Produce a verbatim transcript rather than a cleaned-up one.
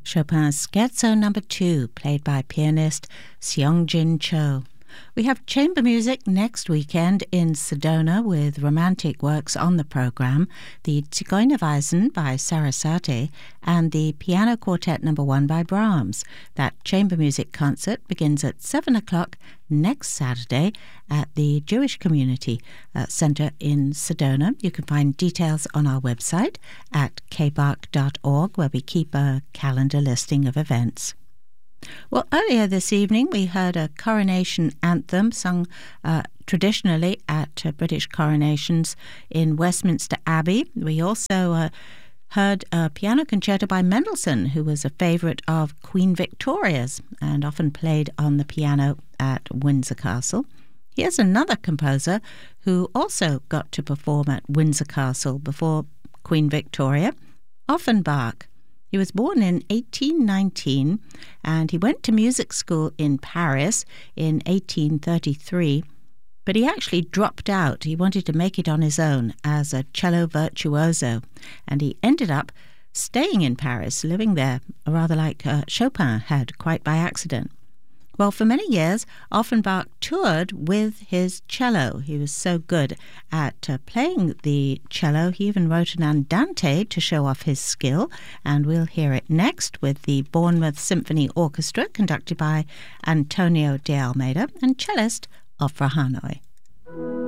Chopin's Scherzo Number Two, played by pianist Seong-Jin Cho. We have chamber music next weekend in Sedona with romantic works on the programme, the Zigeunerweisen by Sarasate and the Piano Quartet Number One by Brahms. That chamber music concert begins at seven o'clock next Saturday at the Jewish Community uh, Centre in Sedona. You can find details on our website at k b a r c dot org, where we keep a calendar listing of events. Well, earlier this evening we heard a coronation anthem sung uh, traditionally at uh, British coronations in Westminster Abbey. We also uh, heard a piano concerto by Mendelssohn, who was a favourite of Queen Victoria's and often played on the piano at Windsor Castle. Here's another composer who also got to perform at Windsor Castle before Queen Victoria, Offenbach. He was born in eighteen nineteen and he went to music school in Paris in eighteen thirty-three, but he actually dropped out. He wanted to make it on his own as a cello virtuoso, and he ended up staying in Paris, living there, rather like uh, Chopin had, quite by accident. Well, for many years, Offenbach toured with his cello. He was so good at uh, playing the cello, he even wrote an andante to show off his skill, and we'll hear it next with the Bournemouth Symphony Orchestra, conducted by Antonio de Almeida, and cellist Ofra Hanoi.